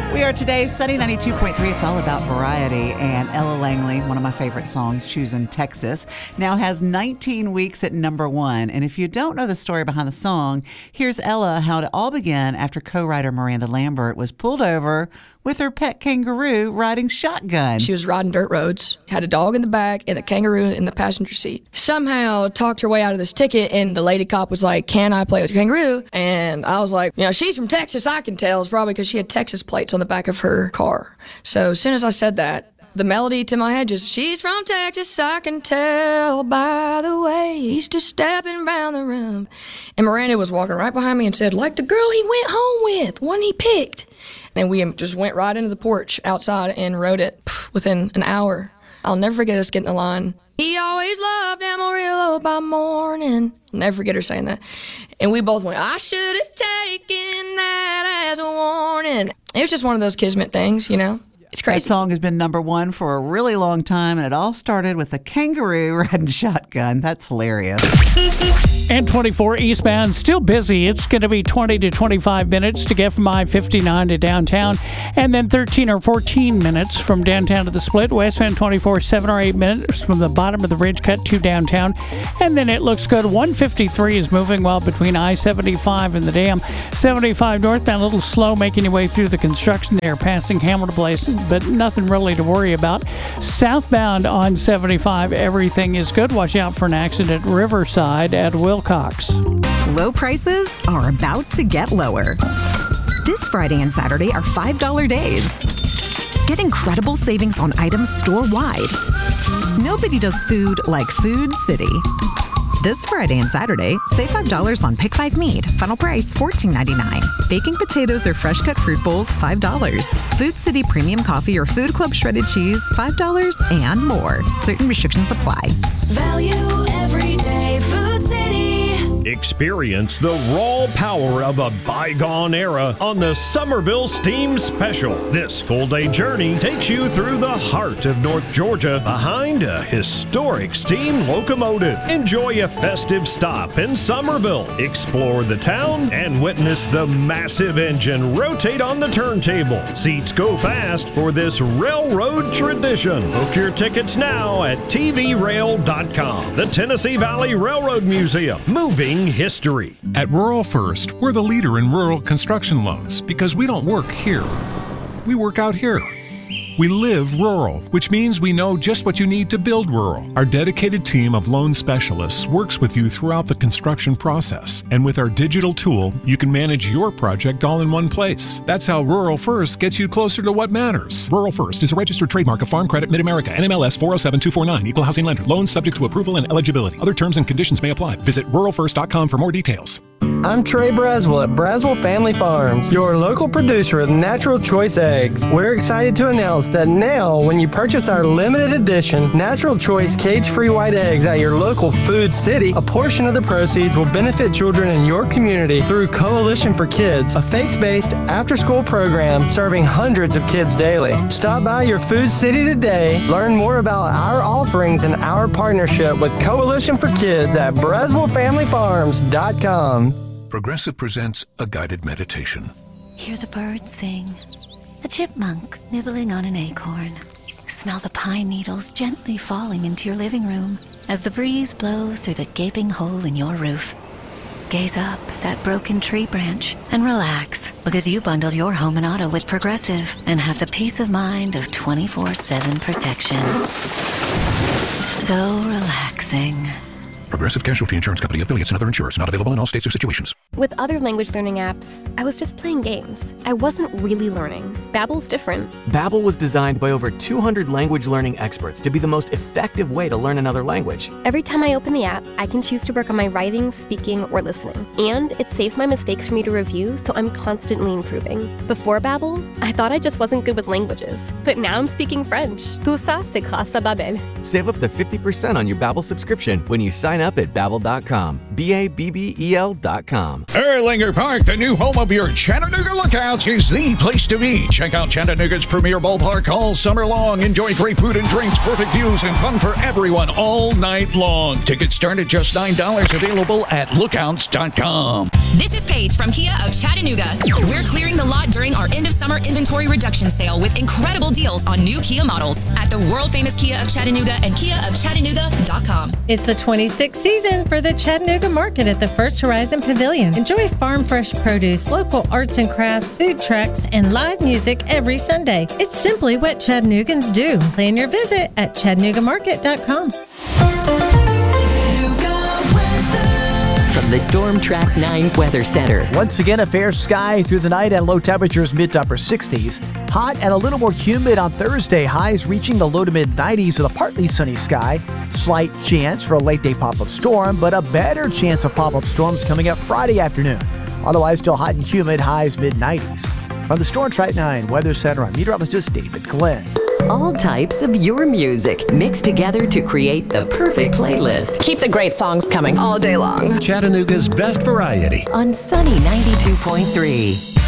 We are today, Sunny 92.3. It's all about variety. And Ella Langley, one of my favorite songs, Choosing Texas, now has 19 weeks at #1. And if you don't know the story behind the song, here's Ella, how it all began after co-writer Miranda Lambert was pulled over with her pet kangaroo riding shotgun. She was riding dirt roads, had a dog in the back and a kangaroo in the passenger seat. Somehow talked her way out of this ticket, and the lady cop was like, "Can I play with your kangaroo?" And I was like, she's from Texas, I can tell. It's probably because she had Texas plates on the back of her car. So as soon as I said that, the melody to my head just, "She's from Texas, I can tell by the way he's just stepping around the room." And Miranda was walking right behind me and said, "Like the girl he went home with, one he picked." And we just went right into the porch outside and wrote it within an hour. I'll never forget us getting the line, "He always loved Amarillo by morning." Never forget her saying that. And we both went, "I should have taken that as a warning." It was just one of those kismet things, It's crazy. That song has been #1 for a really long time, and it all started with a kangaroo riding shotgun. That's hilarious. And 24 eastbound, still busy. It's going to be 20 to 25 minutes to get from I-59 to downtown, and then 13 or 14 minutes from downtown to the split. Westbound 24, 7 or 8 minutes from the bottom of the ridge cut to downtown. And then it looks good. 153 is moving well between I-75 and the dam. 75 northbound, a little slow making your way through the construction there, passing Hamilton Place, but nothing really to worry about. Southbound on 75, everything is good. Watch out for an accident at Riverside at Wilcox. Low prices are about to get lower. This Friday and Saturday are $5 days. Get incredible savings on items store-wide. Nobody does food like Food City. This Friday and Saturday, save $5 on Pick 5 meat. Final price $14.99. Baking potatoes or fresh-cut fruit bowls, $5. Food City premium coffee or Food Club shredded cheese, $5 and more. Certain restrictions apply. Value every day, Food City. Experience the raw power of a bygone era on the Somerville Steam Special. This full-day journey takes you through the heart of North Georgia behind a historic steam locomotive. Enjoy a festive stop in Somerville. Explore the town and witness the massive engine rotate on the turntable. Seats go fast for this railroad tradition. Book your tickets now at tvrail.com. The Tennessee Valley Railroad Museum. Moving history. At Rural First, we're the leader in rural construction loans because we don't work here. We work out here. We live rural, which means we know just what you need to build rural. Our dedicated team of loan specialists works with you throughout the construction process. And with our digital tool, you can manage your project all in one place. That's how Rural First gets you closer to what matters. Rural First is a registered trademark of Farm Credit Mid-America, NMLS 407249, Equal Housing Lender. Loans subject to approval and eligibility. Other terms and conditions may apply. Visit ruralfirst.com for more details. I'm Trey Braswell at Braswell Family Farms, your local producer of Natural Choice Eggs. We're excited to announce that now, when you purchase our limited edition Natural Choice cage-free white eggs at your local Food City, a portion of the proceeds will benefit children in your community through Coalition for Kids, a faith-based after-school program serving hundreds of kids daily. Stop by your Food City today, learn more about our offerings and our partnership with Coalition for Kids at BraswellFamilyFarms.com. Progressive presents a guided meditation. Hear the birds sing. A chipmunk nibbling on an acorn. Smell the pine needles gently falling into your living room as the breeze blows through the gaping hole in your roof. Gaze up at that broken tree branch and relax, because you bundle your home and auto with Progressive and have the peace of mind of 24/7 protection. So relaxing. Progressive Casualty Insurance Company, affiliates, and other insurers. Not available in all states or situations. With other language learning apps, I was just playing games. I wasn't really learning. Babbel's different. Babbel was designed by over 200 language learning experts to be the most effective way to learn another language. Every time I open the app, I can choose to work on my writing, speaking, or listening. And it saves my mistakes for me to review, so I'm constantly improving. Before Babbel, I thought I just wasn't good with languages. But now I'm speaking French. Tout ça, c'est grâce à Babbel. Save up to 50% on your Babbel subscription when you sign up at Babbel.com. BABBEL.com. Erlanger Park, the new home of your Chattanooga Lookouts, is the place to be. Check out Chattanooga's premier ballpark all summer long. Enjoy great food and drinks, perfect views, and fun for everyone all night long. Tickets start at just $9, available at lookouts.com. This is Paige from Kia of Chattanooga. We're clearing the lot during our end of summer inventory reduction sale with incredible deals on new Kia models at the world famous Kia of Chattanooga and KiaofChattanooga.com. It's the 26th season for the Chattanooga Market at the First Horizon Pavilion. Enjoy farm fresh produce, local arts and crafts, food trucks, and live music every Sunday. It's simply what Chattanoogans do. Plan your visit at ChattanoogaMarket.com. From the Storm Track 9 Weather Center. Once again, a fair sky through the night and low temperatures mid to upper 60s. Hot and a little more humid on Thursday. Highs reaching the low to mid 90s with a partly sunny sky. Slight chance for a late day pop-up storm, but a better chance of pop-up storms coming up Friday afternoon. Otherwise, still hot and humid, highs mid 90s. From the Storm Track 9 Weather Center, I'm meteorologist David Glenn. All types of your music mixed together to create the perfect playlist. Keep the great songs coming all day long. Chattanooga's best variety On Sunny 92.3.